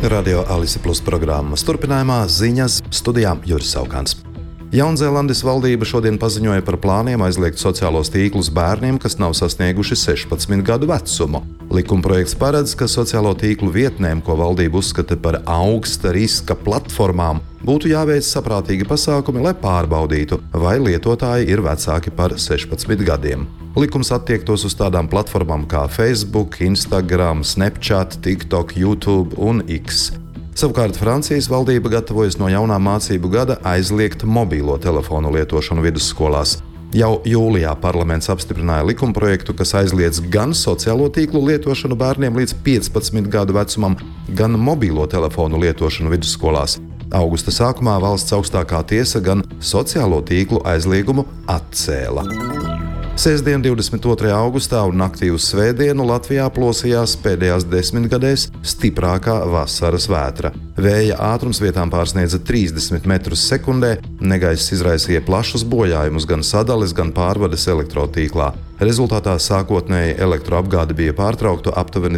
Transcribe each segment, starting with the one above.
Radio Alise Plus programmas turpinājumā ziņas studijā Juris Saukāns. Jaunzēlandes valdība šodien paziņoja par plāniem aizliegt sociālos tīklus bērniem, kas nav sasnieguši 16 gadu vecumu. Likumprojekts paredz, ka sociālo tīklu vietnēm, ko valdība uzskata par augsta riska platformām, būtu jāveic saprātīgi pasākumi, lai pārbaudītu, vai lietotāji ir vecāki par 16 gadiem. Likums attiektos uz tādām platformām kā Facebook, Instagram, Snapchat, TikTok, YouTube un X. Savukārt Francijas valdība gatavojas no jaunā mācību gada aizliegt mobīlo telefonu lietošanu vidusskolās. Jau jūlijā parlaments apstiprināja likumprojektu, kas aizliedz gan sociālo tīklu lietošanu bērniem līdz 15 gadu vecumam, gan mobīlo telefonu lietošanu vidusskolās. Augusta sākumā valsts augstākā tiesa gan sociālo tīklu aizliegumu atcēla. Sestdien, 22. augustā un naktī uz svētdienu Latvijā plosījās pēdējās 10 gadēs stiprākā vasaras vētra. Vēja ātrums vietām pārsniedza 30 metrus sekundē, negaiss izraisīja plašus bojājumus gan sadales, gan pārvades elektrotīklā. Rezultātā sākotnēji elektroapgāde bija pārtraukta aptuveni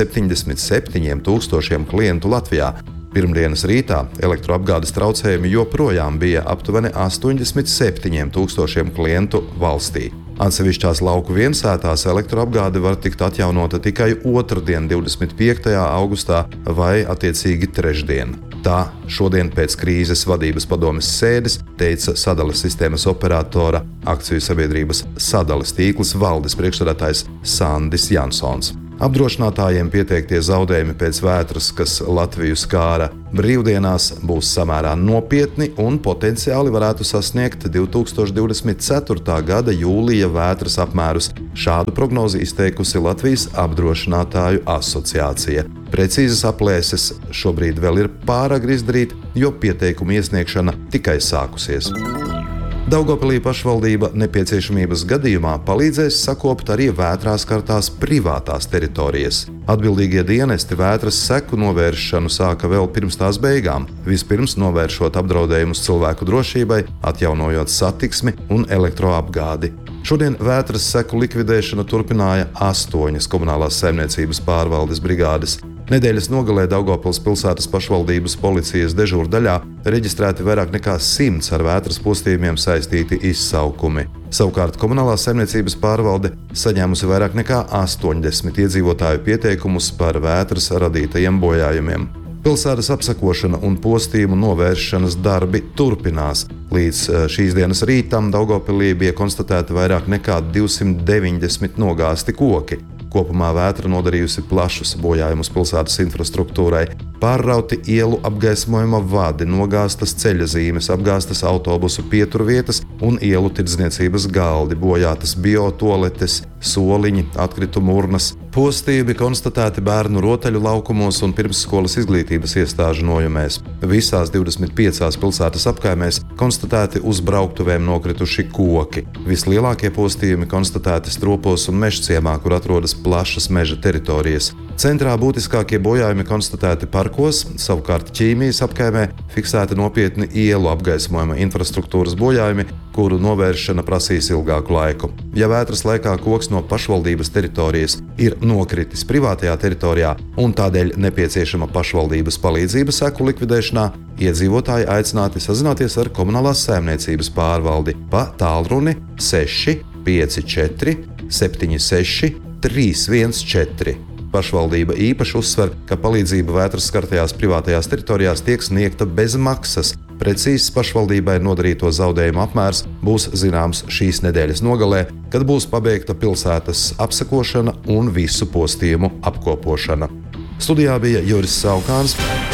277 tūkstošiem klientu Latvijā. Pirmdienas rītā elektroapgādes traucējumi joprojām bija aptuveni 87 tūkstošiem klientu valstī. Atsevišķās lauku viensētās elektroapgāde var tikt atjaunota tikai otrdien, 25. augustā vai attiecīgi trešdien. Tā šodien pēc krīzes vadības padomes sēdes teica sadales sistēmas operatora akciju sabiedrības sadales tīkls valdes priekšsēdētājs Sandis Jansons. Apdrošinātājiem pieteiktie zaudējumi pēc vētras, kas Latviju skāra brīvdienās, būs samērā nopietni un potenciāli varētu sasniegt 2024. gada jūlija vētras apmērus. Šādu prognozi izteikusi Latvijas apdrošinātāju asociācija. Precīzas aplēses šobrīd vēl ir pāragri izdarīt, jo pieteikumu iesniegšana tikai sākusies. Daugavpilī pašvaldība nepieciešamības gadījumā palīdzēs sakopt arī vētrā skartās privātās teritorijas. Atbildīgie dienesti vētras seku novēršanu sāka vēl pirms tās beigām, vispirms novēršot apdraudējumus cilvēku drošībai, atjaunojot satiksmi un elektroapgādi. Šodien vētras seku likvidēšanu turpināja 8 komunālās saimniecības pārvaldes brigādes. Nedēļas nogalē Daugavpils pilsētas pašvaldības policijas dežūrdaļā reģistrēti vairāk nekā 100 ar vētras postījumiem saistīti izsaukumi. Savukārt komunālā saimniecības pārvalde saņēmusi vairāk nekā 80 iedzīvotāju pieteikumus par vētras radītajiem bojājumiem. Pilsētas apsekošana un postījumu novēršanas darbi turpinās. Līdz šīs dienas rītam Daugavpilī bija konstatēti vairāk nekā 290 nogāzti koki. Kopumā vētra nodarījusi plašus bojājumus pilsētas infrastruktūrai. Pārrauti ielu apgaismojuma vadi, nogāztas ceļazīmes, apgāztas autobusu pieturvietas un ielu tirdzniecības galdi, bojātas biotoaletes, soliņi, atkritumu urnas. Postījumi konstatēti bērnu rotaļu laukumos un pirmsskolas izglītības iestāžu nojumēs. Visās 25 pilsētas apkaimēs konstatēti uz brauktuvēm nokrituši koki. Vislielākie postījumi konstatēti Stropos un Mežciemā, kur atrodas plašas meža teritorijas. Centrā būtiskākie bojājumi konstatēti parkos, savukārt Ķīmijas apkaimē fiksēti nopietni ielu apgaismojuma infrastruktūras bojājumi, kuru novēršana prasīs ilgāku laiku. Ja vētras laikā koks no pašvaldības teritorijas ir nokritis privātajā teritorijā un tādēļ nepieciešama pašvaldības palīdzība seku likvidēšanā, iedzīvotāji aicināti sazināties ar komunālās saimniecības pārvaldi pa tālruni 6 54 76 314. Pašvaldība īpaši uzsver, ka palīdzība vētras skartajās privātajās teritorijās tiek sniegta bez maksas. Precīzs pašvaldībai nodarīto zaudējumu apmērs būs zināms šīs nedēļas nogalē, kad būs pabeigta pilsētas apsekošana un visu postījumu apkopošana. Studijā bija Juris Saukāns.